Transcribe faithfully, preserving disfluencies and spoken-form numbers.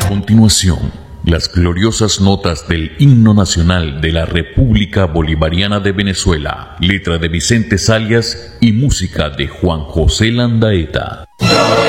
continuación, las gloriosas notas del himno nacional de la República Bolivariana de Venezuela, letra de Vicente Zalias y música de Juan José Landaeta.